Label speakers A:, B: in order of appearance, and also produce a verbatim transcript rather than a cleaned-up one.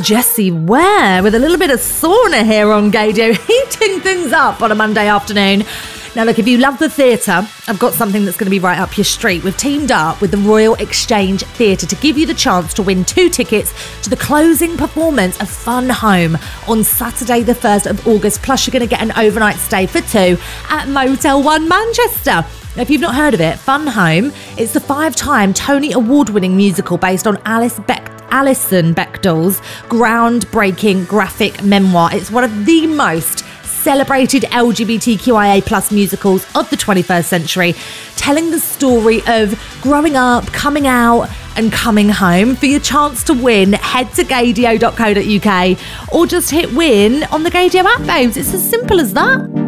A: Jessie Ware with a little bit of sauna here on Gaydio, heating things up on a Monday afternoon. Now look, if you love the theatre, I've got something that's going to be right up your street. We've teamed up with the Royal Exchange Theatre to give you the chance to win two tickets to the closing performance of Fun Home on Saturday the first of August. Plus you're going to get an overnight stay for two at Motel One Manchester. Now, if you've not heard of it, Fun Home, it's the five-time Tony Award-winning musical based on Alice Beck Alison Bechdel's groundbreaking graphic memoir. It's one of the most celebrated L G B T Q I A plus musicals of the twenty-first century, telling the story of growing up, coming out and coming home. For your chance to win, head to gaydio dot co dot uk or just hit win on the Gaydio app, babes. It's as simple as that.